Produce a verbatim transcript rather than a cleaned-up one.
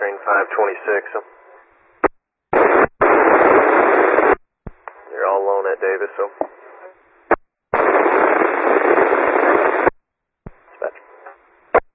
train five twenty-six. You're all alone at Davis, so...